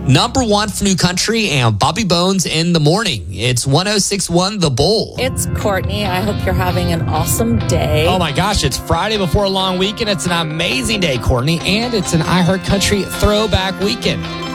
Number one for New Country and Bobby Bones in the morning. It's 106.1 The Bull. It's Courtney. I hope you're having an awesome day. Oh my gosh, it's Friday before a long weekend. It's an amazing day, Courtney, and it's an iHeart Country throwback weekend.